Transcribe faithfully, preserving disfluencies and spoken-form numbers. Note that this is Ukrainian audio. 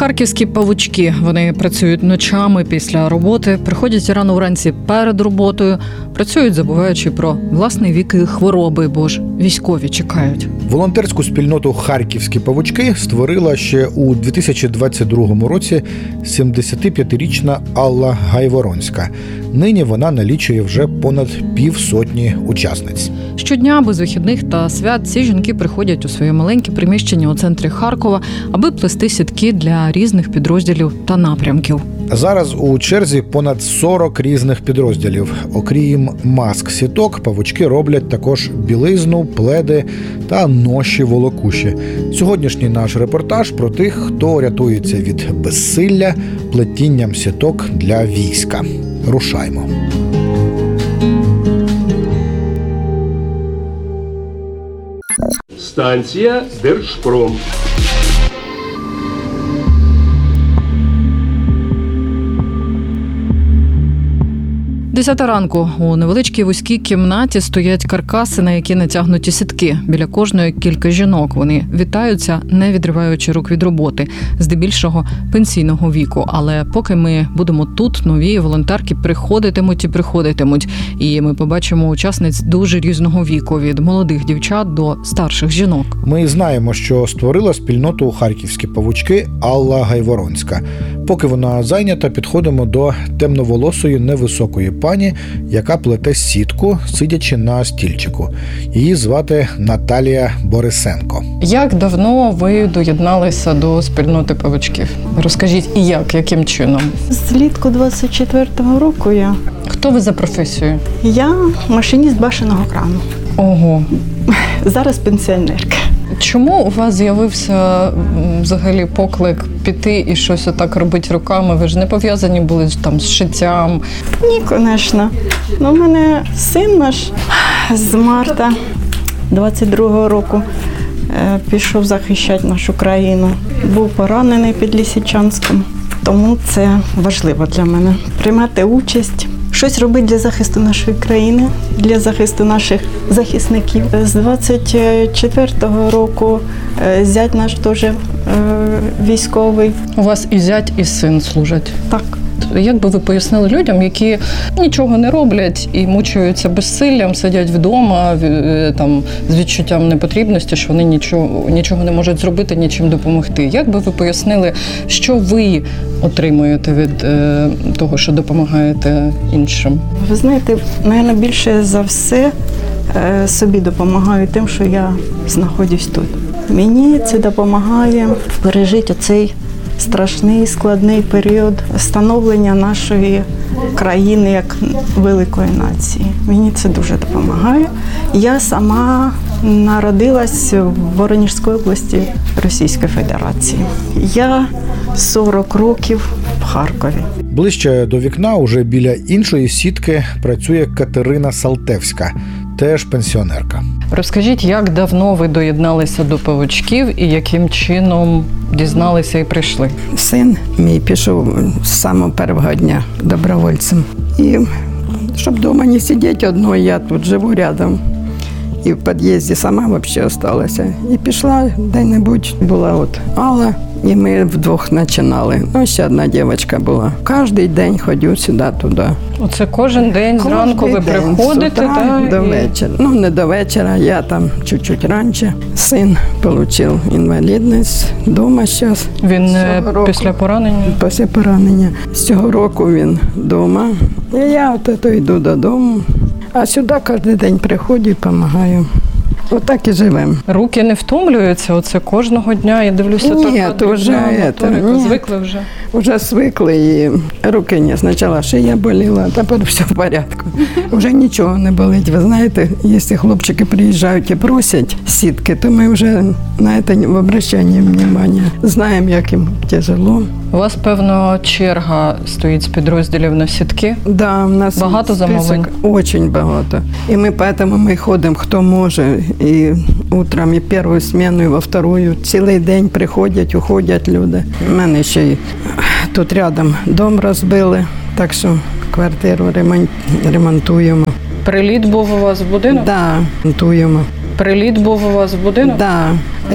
Харківські павучки. Вони працюють ночами після роботи, приходять рано вранці перед роботою, працюють, забуваючи про власний вік і хвороби, бо ж військові чекають. Волонтерську спільноту «Харківські павучки» створила ще у дві тисячі двадцять другому році сімдесятип'ятирічна Алла Гайворонська. Нині вона налічує вже понад півсотні учасниць. Щодня без вихідних та свят ці жінки приходять у своє маленьке приміщення у центрі Харкова, аби плести сітки для різних підрозділів та напрямків. Зараз у черзі понад сорок різних підрозділів. Окрім маск-сіток, павучки роблять також білизну, пледи та ноші-волокуші. Сьогоднішній наш репортаж про тих, хто рятується від безсилля плетінням сіток для війська. Рушаймо. Станція Держпром. Десята ранку. У невеличкій вузькій кімнаті стоять каркаси, на які натягнуті сітки. Біля кожної кілька жінок. Вони вітаються, не відриваючи рук від роботи, здебільшого пенсійного віку. Але поки ми будемо тут, нові волонтерки приходитимуть і приходитимуть. І ми побачимо учасниць дуже різного віку, від молодих дівчат до старших жінок. Ми знаємо, що створила спільноту «Харківські павучки» Алла Гайворонська. Поки вона зайнята, підходимо до темноволосої невисокої пані, яка плете сітку, сидячи на стільчику. Її звати Наталія Борисенко. Як давно ви доєдналися до спільноти павучків? Розкажіть, і як, яким чином? Злітку двадцять четвертого року я. Хто ви за професією? Я машиніст башеного крану. Ого. Зараз пенсіонерка. Чому у вас з'явився взагалі поклик піти і щось отак робити руками? Ви ж не пов'язані були там з шиттям? Ні, звісно. Ну, у мене син наш з марта двадцять другого року пішов захищати нашу країну. Був поранений під Лисичанськом. Тому це важливо для мене приймати участь. Щось робити для захисту нашої країни, для захисту наших захисників. З двадцять четвертого року зять наш теж військовий. У вас і зять, і син служать? Так. Як би ви пояснили людям, які нічого не роблять і мучаються безсиллям, сидять вдома там, з відчуттям непотрібності, що вони нічого, нічого не можуть зробити, нічим допомогти? Як би ви пояснили, що ви отримуєте від е, того, що допомагаєте іншим? Ви знаєте, мабуть, більше за все е, собі допомагаю тим, що я знаходжусь тут. Мені це допомагає пережити оцей страшний, складний період становлення нашої країни як великої нації. Мені це дуже допомагає. Я сама народилась в Воронежській області Російської Федерації. Я сорок років в Харкові. Ближче до вікна, уже біля іншої сітки, працює Катерина Салтевська, теж пенсіонерка. Розкажіть, як давно ви доєдналися до павучків і яким чином дізналися і прийшли? Син мій пішов з самого першого дня добровольцем. І щоб вдома не сидіти одною, я тут живу рядом. І в під'їзді сама взагалі залишилася. І пішла де-небудь, була от Алла, і ми вдвох починали. Ну, ще одна дівчинка була. Кожен день ходю сюди-туди. Оце кожен день зранку ви приходите? З утра та, до і... вечора. Ну, не до вечора, я там чуть-чуть раніше. Син отримав інвалідність вдома зараз. Він після поранення? Після поранення. З цього року він вдома. І я от то йду додому. А сюди кожен день приходжу і допомагаю. Отак і живемо. Руки не втомлюються? Оце кожного дня, я дивлюся, ні, то вже моторика, звикли вже? Вже звикли і руки не. Спочатку шия боліла, а тепер все в порядку. Вже нічого не болить. Ви знаєте, якщо хлопчики приїжджають і просять сітки, то ми вже на це не обращаємо уваги. Знаємо, як їм тяжело. У вас, певно, черга стоїть з підрозділів на сітки? Да, у нас багато замовлень? Дуже багато. І ми тому ми ходимо, хто може. І утром, і першу зміну, і во вторую. Цілий день приходять, уходять люди. У мене ще й тут рядом дом розбили, так що квартиру ремонтуємо. Приліт був у вас в будинок? Так, да, ремонтуємо. Приліт був у вас в будинок? Так. Да.